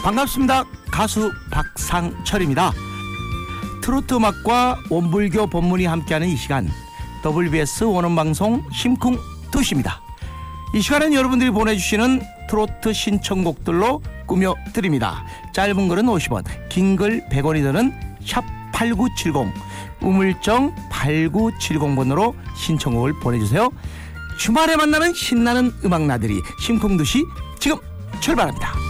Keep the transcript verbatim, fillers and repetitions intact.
반갑습니다. 가수 박상철입니다. 트로트 음악과 원불교 법문이 함께하는 이 시간, 더블유비에스 원음방송 심쿵 두시입니다. 이 시간은 여러분들이 보내주시는 트로트 신청곡들로 꾸며드립니다. 짧은 글은 오십 원, 긴 글 백 원이 드는 샵 팔구칠공, 우물정 팔구칠공 번으로 신청곡을 보내주세요. 주말에 만나는 신나는 음악 나들이 심쿵두시 지금 출발합니다.